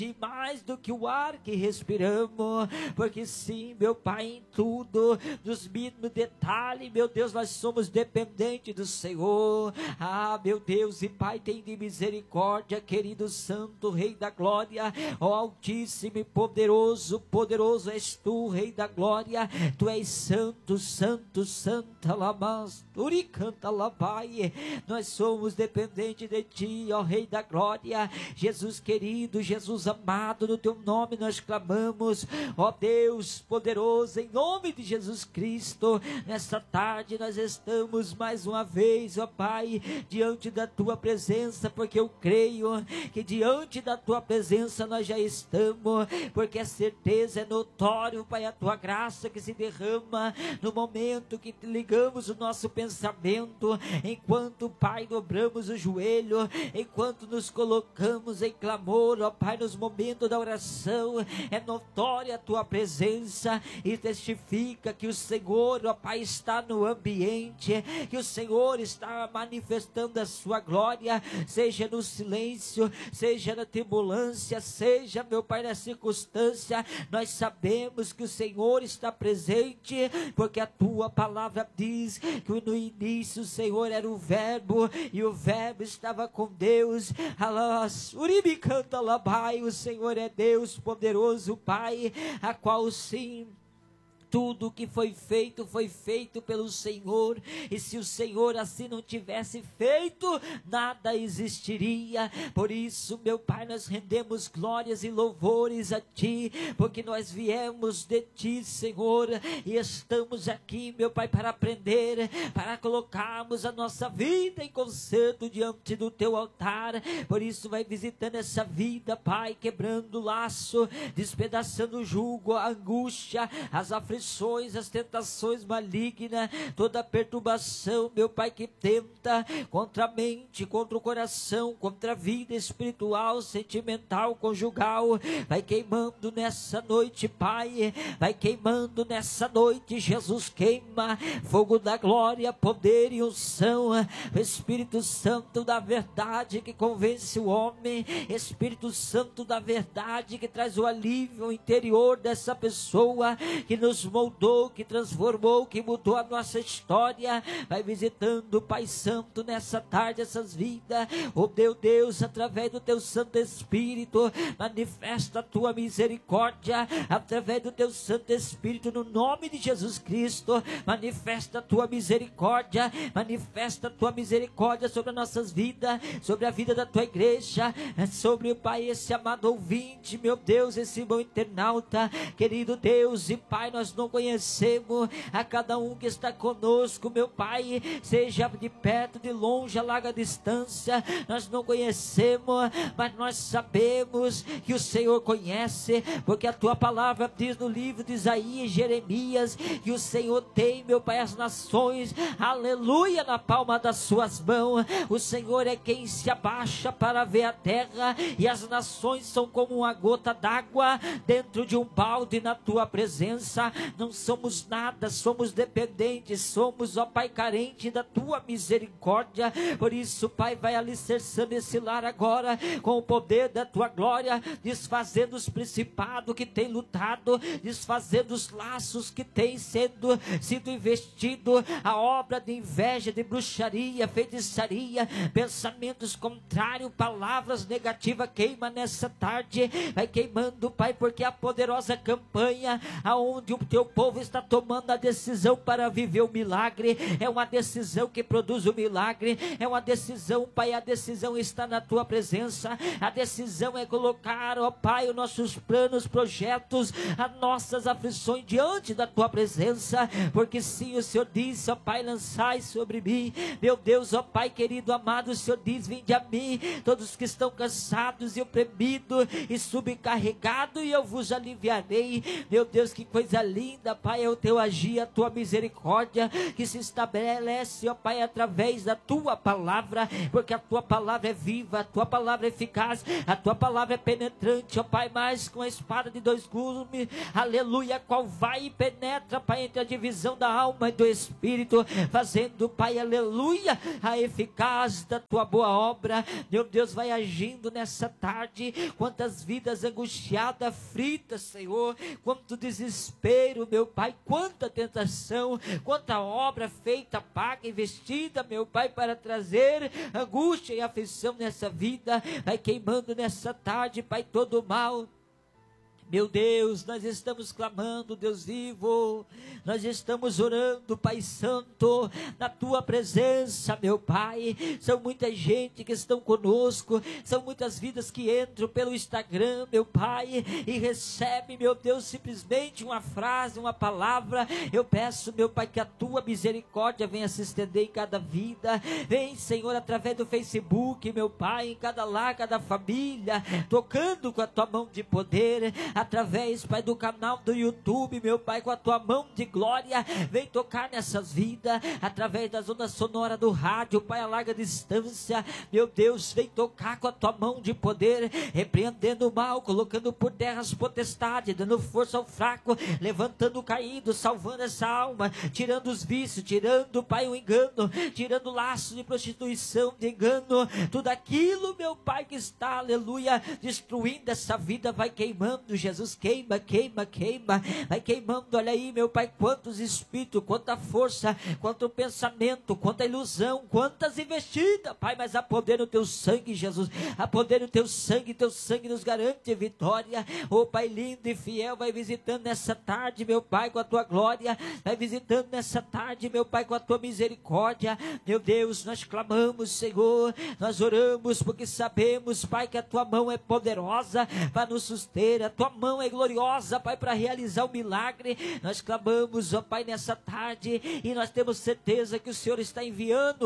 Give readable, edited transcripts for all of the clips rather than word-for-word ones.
mais do que o ar que respiramos, porque sim, meu Pai, em tudo, nos mínimos detalhes, meu Deus, nós somos dependentes do Senhor. Meu Deus e Pai, tem de misericórdia, querido Santo, Rei da Glória, ó Altíssimo e poderoso, poderoso és Tu, Rei da Glória, Tu és santo, santo, santa, lamas, uricanta, labai, nós somos dependentes de Ti, ó Rei da Glória, Jesus querido, Jesus amado, no Teu nome nós clamamos, ó Deus poderoso, em nome de Jesus Cristo, nesta tarde nós estamos mais uma vez, ó Pai, diante da Tua presença, porque eu creio que diante da Tua presença nós já estamos, porque a certeza é notório, Pai, a Tua graça que se derrama no momento que ligamos o nosso pensamento, enquanto, Pai, dobramos o joelho, enquanto nos colocamos em clamor, ó Pai, nos momentos da oração, é notória a Tua presença e testifica que o Senhor, ó Pai, está no ambiente, que o Senhor está manifestando a Sua glória, seja no silêncio, seja na tribulância, seja, meu Pai, na circunstância, nós sabemos que o Senhor está presente, porque a Tua palavra diz que no início o Senhor era o Verbo, e o Verbo estava com Deus, Uribe canta labai, o Senhor é Deus poderoso, Pai, a qual sim, tudo que foi feito pelo Senhor, e se o Senhor assim não tivesse feito, nada existiria. Por isso, meu Pai, nós rendemos glórias e louvores a Ti, porque nós viemos de Ti, Senhor, e estamos aqui, meu Pai, para aprender, para colocarmos a nossa vida em conserto diante do Teu altar. Por isso, vai visitando essa vida, Pai, quebrando o laço, despedaçando o jugo, a angústia, as aflições, as tentações malignas, toda perturbação, meu Pai, que tenta contra a mente, contra o coração, contra a vida espiritual, sentimental, conjugal, vai queimando nessa noite, Pai, vai queimando nessa noite, Jesus, queima, fogo da glória, poder e unção, o Espírito Santo da verdade que convence o homem, Espírito Santo da verdade que traz o alívio interior dessa pessoa, que nos moldou, que transformou, que mudou a nossa história, vai visitando, Pai Santo, nessa tarde essas vidas, oh meu Deus, através do Teu Santo Espírito, manifesta a Tua misericórdia, através do Teu Santo Espírito, no nome de Jesus Cristo, manifesta a Tua misericórdia, manifesta a Tua misericórdia sobre as nossas vidas, sobre a vida da Tua igreja, sobre, Pai, esse amado ouvinte, meu Deus, esse bom internauta, querido Deus e Pai, nós não conhecemos a cada um que está conosco, meu Pai, seja de perto, de longe, a larga distância, nós não conhecemos, mas nós sabemos que o Senhor conhece, porque a Tua palavra diz no livro de Isaías e Jeremias, que o Senhor tem, meu Pai, as nações, aleluia, na palma das Suas mãos, o Senhor é quem se abaixa para ver a terra, e as nações são como uma gota d'água dentro de um balde na Tua presença. Não somos nada, somos dependentes, somos, ó Pai, carente da Tua misericórdia. Por isso, Pai, vai alicerçando esse lar agora com o poder da Tua glória, desfazendo os principados que tem lutado, desfazendo os laços que tem sido investido, a obra de inveja, de bruxaria, feitiçaria, pensamentos contrários, palavras negativas, queima nessa tarde, vai queimando, Pai, porque a poderosa campanha aonde o Teu povo está tomando a decisão para viver o milagre, é uma decisão que produz o milagre, é uma decisão, Pai, a decisão está na Tua presença, a decisão é colocar, ó Pai, os nossos planos, projetos, as nossas aflições diante da Tua presença, porque sim, o Senhor diz, ó Pai, lançai sobre mim, meu Deus, ó Pai querido, amado, o Senhor diz, vinde a mim, todos que estão cansados e oprimidos e subcarregados, e eu vos aliviarei. Meu Deus, que coisa linda, linda, Pai, é o teu agir, a tua misericórdia que se estabelece, ó Pai, através da tua palavra, porque a tua palavra é viva, a tua palavra é eficaz, a tua palavra é penetrante, ó Pai, mais com a espada de dois gumes, aleluia, qual vai e penetra, Pai, entre a divisão da alma e do espírito, fazendo, Pai, aleluia, a eficaz da tua boa obra. Meu Deus, vai agindo nessa tarde. Quantas vidas angustiadas, aflitas, Senhor, quanto desespero, meu Pai, quanta tentação, quanta obra feita, paga, investida, meu Pai, para trazer angústia e aflição nessa vida. Vai queimando nessa tarde, Pai, todo o mal. Meu Deus, nós estamos clamando, Deus vivo, nós estamos orando, Pai Santo, na Tua presença, meu Pai. São muita gente que estão conosco, são muitas vidas que entram pelo Instagram, meu Pai, e recebem, meu Deus, simplesmente uma frase, uma palavra. Eu peço, meu Pai, que a Tua misericórdia venha se estender em cada vida. Vem, Senhor, através do Facebook, meu Pai, em cada lar, cada família, tocando com a Tua mão de poder, através, Pai, do canal do YouTube, meu Pai, com a Tua mão de glória, vem tocar nessas vidas, através das ondas sonoras do rádio, Pai, a larga distância, meu Deus, vem tocar com a Tua mão de poder, repreendendo o mal, colocando por terra as potestades, dando força ao fraco, levantando o caído, salvando essa alma, tirando os vícios, tirando, Pai, o engano, tirando o laço de prostituição, de engano, tudo aquilo, meu Pai, que está, aleluia, destruindo essa vida, vai queimando, Jesus, queima, queima, queima, vai queimando. Olha aí, meu Pai, quantos espíritos, quanta força, quanto pensamento, quanta ilusão, quantas investidas, Pai, mas há poder no Teu sangue, Jesus, há poder no Teu sangue nos garante vitória. Oh Pai lindo e fiel, vai visitando nessa tarde, meu Pai, com a Tua glória, vai visitando nessa tarde, meu Pai, com a Tua misericórdia. Meu Deus, nós clamamos, Senhor, nós oramos, porque sabemos, Pai, que a Tua mão é poderosa para nos suster, a Tua mão é gloriosa, Pai, para realizar o milagre. Nós clamamos, ó Pai, nessa tarde, e nós temos certeza que o Senhor está enviando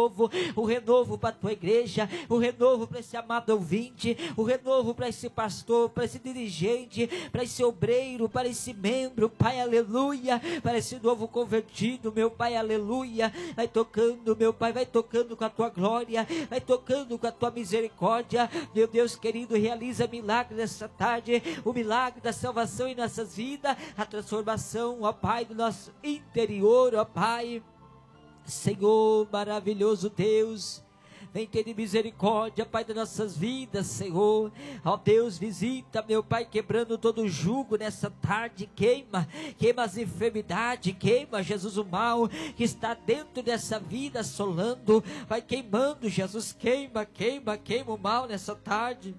o renovo para a Tua igreja, o renovo para esse amado ouvinte, o renovo para esse pastor, para esse dirigente, para esse obreiro, para esse membro, Pai, aleluia, para esse novo convertido, meu Pai, aleluia. Vai tocando, meu Pai, vai tocando com a Tua glória, vai tocando com a Tua misericórdia. Meu Deus querido, realiza milagre nessa tarde, o milagre da salvação em nossas vidas, a transformação, ó Pai, do nosso interior, ó Pai. Senhor, maravilhoso Deus, vem ter misericórdia, Pai, das nossas vidas, Senhor. Ó Deus, visita, meu Pai, quebrando todo o jugo nessa tarde. Queima as enfermidades, queima, Jesus, o mal que está dentro dessa vida assolando. Vai queimando, Jesus, queima o mal nessa tarde.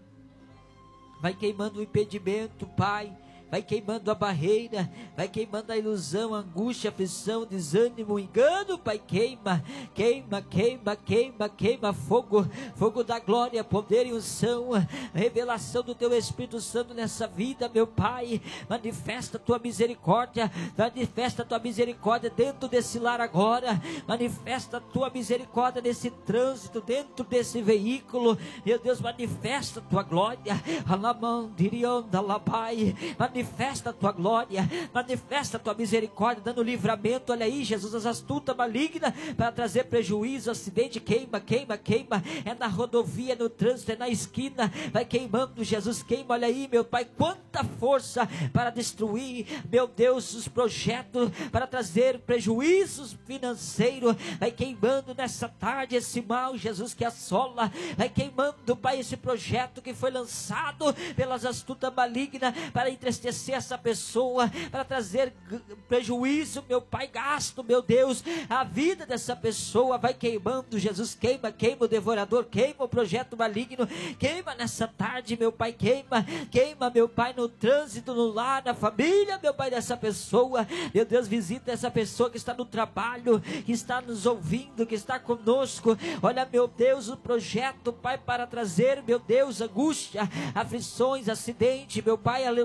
Vai queimando o impedimento, Pai. Vai queimando a barreira, vai queimando a ilusão, a angústia, a aflição, desânimo, engano, Pai, queima, fogo da glória, poder e unção, revelação do Teu Espírito Santo nessa vida, meu Pai. Manifesta a Tua misericórdia, dentro desse lar agora, manifesta a Tua misericórdia nesse trânsito, dentro desse veículo, meu Deus, manifesta a Tua glória, manifesta a Tua glória, manifesta a Tua misericórdia, dando livramento. Olha aí, Jesus, as astutas malignas para trazer prejuízo, acidente, queima, é na rodovia, é no trânsito, é na esquina, vai queimando, Jesus, queima. Olha aí, meu Pai, quanta força para destruir, meu Deus, os projetos, para trazer prejuízos financeiros, vai queimando nessa tarde esse mal, Jesus, que assola, vai queimando, Pai, esse projeto que foi lançado pelas astutas malignas para entristecer essa pessoa, para trazer prejuízo, meu Pai, gasto, meu Deus, a vida dessa pessoa. Vai queimando, Jesus, queima o devorador, queima o projeto maligno, queima nessa tarde, meu Pai, queima, meu Pai, no trânsito, no lar, na família, meu Pai, dessa pessoa. Meu Deus, visita essa pessoa que está no trabalho, que está nos ouvindo, que está conosco. Olha, meu Deus, o projeto, Pai, para trazer, meu Deus, angústia, aflições, acidente, meu Pai, aleluia,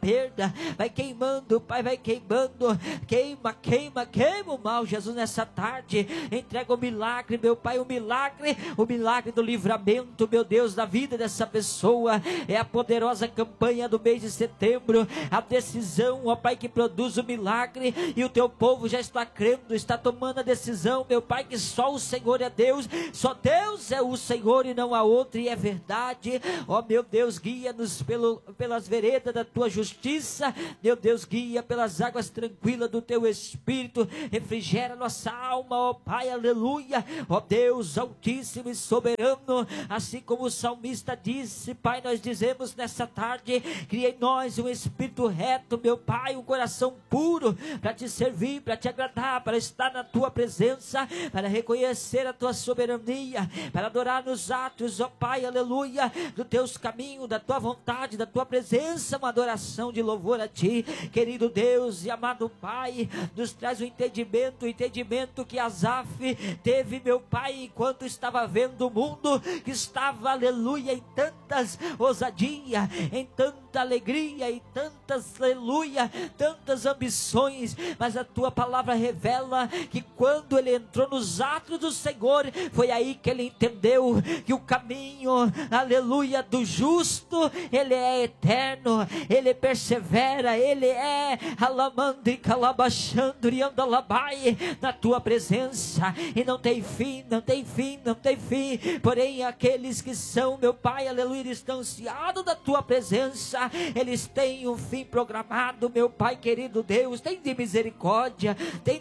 perda, vai queimando, Pai, vai queimando, queima, queima, queima o mal, Jesus, nessa tarde, entrega o milagre, meu Pai, o milagre do livramento, meu Deus, da vida dessa pessoa, é a poderosa campanha do mês de setembro, a decisão, ó Pai, que produz o milagre, e o teu povo já está crendo, está tomando a decisão, meu Pai, que só o Senhor é Deus, só Deus é o Senhor e não há outro, e é verdade, ó meu Deus, guia-nos pelas veredas da tua justiça, meu Deus, guia pelas águas tranquilas do teu Espírito, refrigera nossa alma, ó Pai, aleluia, ó Deus altíssimo e soberano, assim como o salmista disse, Pai, nós dizemos nessa tarde, cria em nós um espírito reto, meu Pai, um coração puro, para te servir, para te agradar, para estar na tua presença, para reconhecer a tua soberania, para adorar nos atos, ó Pai, aleluia, dos teus caminhos, da tua vontade, da tua presença, uma adoração de louvor a ti, querido Deus e amado Pai, nos traz o entendimento que Asaf teve, meu Pai, enquanto estava vendo o mundo, que estava, aleluia, em tantas ousadia, em tanta alegria, em tantas, aleluia, tantas ambições, mas a tua palavra revela que quando ele entrou nos atos do Senhor, foi aí que ele entendeu que o caminho, aleluia, do justo, ele é eterno, ele persevera, ele é alamandri calabachandri andalabai, na tua presença, e não tem fim, não tem fim, não tem fim, porém aqueles que são, meu Pai, aleluia, distanciados da tua presença, eles têm um fim programado, meu Pai querido Deus, tem de misericórdia,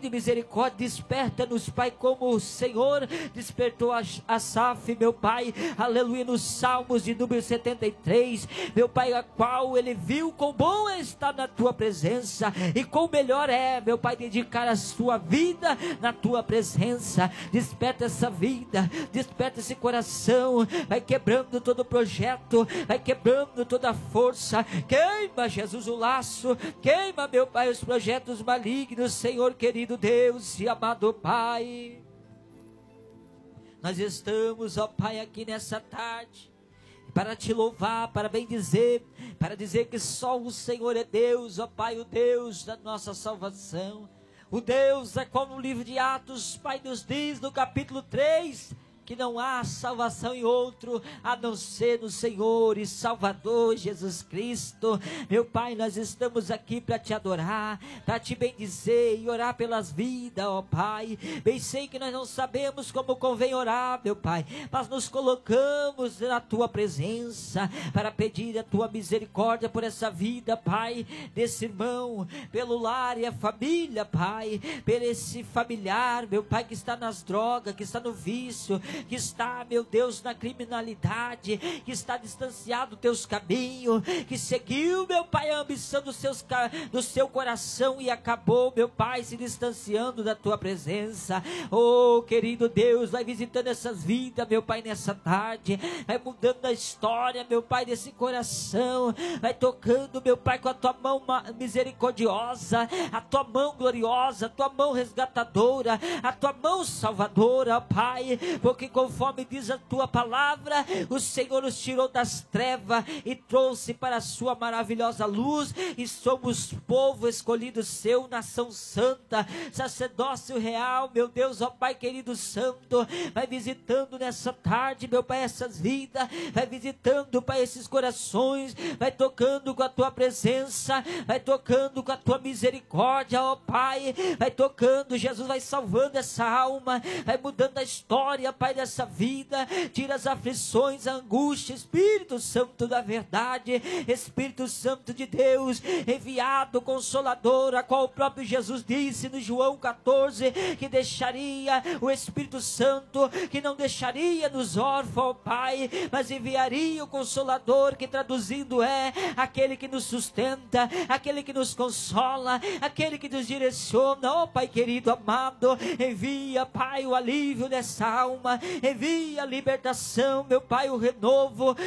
desperta-nos, Pai, como o Senhor despertou a Asaf, meu Pai, aleluia, nos Salmos de número 73, meu Pai, a qual ele viu quão bom é estar na tua presença, e quão melhor é, meu Pai, dedicar a sua vida na tua presença. Desperta essa vida, desperta esse coração, vai quebrando todo o projeto, vai quebrando toda a força, queima, Jesus, o laço, queima, meu Pai, os projetos malignos, Senhor querido Deus e amado Pai. Nós estamos, ó Pai, aqui nessa tarde, para te louvar, para bendizer, para dizer que só o Senhor é Deus, ó Pai, o Deus da nossa salvação, o Deus é como o livro de Atos, Pai, nos diz no capítulo 3, que não há salvação em outro, a não ser no Senhor e Salvador Jesus Cristo. Meu Pai, nós estamos aqui para te adorar, para te bendizer e orar pelas vidas, ó Pai. Bem sei que nós não sabemos como convém orar, meu Pai, mas nos colocamos na tua presença, para pedir a tua misericórdia por essa vida, Pai, desse irmão, pelo lar e a família, Pai, por esse familiar, meu Pai, que está nas drogas, que está no vício, que está, meu Deus, na criminalidade, que está distanciado dos teus caminhos, que seguiu, meu Pai, a ambição do seu coração e acabou, meu Pai, se distanciando da tua presença. Oh, querido Deus, vai visitando essas vidas, meu Pai, nessa tarde, vai mudando a história, meu Pai, desse coração, vai tocando, meu Pai, com a tua mão misericordiosa, a tua mão gloriosa, a tua mão resgatadora, a tua mão salvadora, Pai, porque conforme diz a tua palavra, o Senhor nos tirou das trevas e trouxe para a sua maravilhosa luz, e somos povo escolhido seu, nação santa, sacerdócio real, meu Deus, ó Pai querido santo, vai visitando nessa tarde, meu Pai, essas vidas, vai visitando, Pai, esses corações, vai tocando com a tua presença, vai tocando com a tua misericórdia, ó Pai, vai tocando, Jesus, vai salvando essa alma, vai mudando a história, Pai, dessa vida, tira as aflições, a angústia, Espírito Santo da verdade, Espírito Santo de Deus, enviado, consolador, a qual o próprio Jesus disse no João 14, que deixaria o Espírito Santo, que não deixaria nos órfãos, Pai, mas enviaria o Consolador, que traduzindo é aquele que nos sustenta, aquele que nos consola, aquele que nos direciona, ó Pai querido, amado, envia, Pai, o alívio dessa alma, envia a libertação, meu Pai, o renovo,